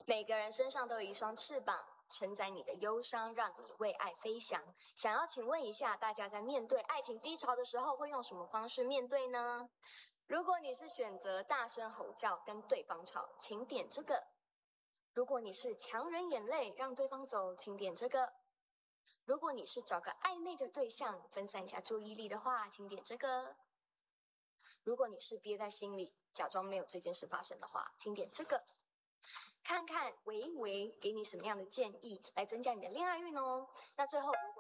每个人身上都有一双翅膀，承载你的忧伤，让你为爱飞翔。想要请问一下，大家在面对爱情低潮的时候，会用什么方式面对呢？如果你是选择大声吼叫跟对方吵，请点这个；如果你是强忍眼泪让对方走，请点这个；如果你是找个暧昧的对象分散一下注意力的话，请点这个；如果你是憋在心里假装没有这件事发生的话，请点这个。看看维维给你什么样的建议来增加你的恋爱运哦。那最后，如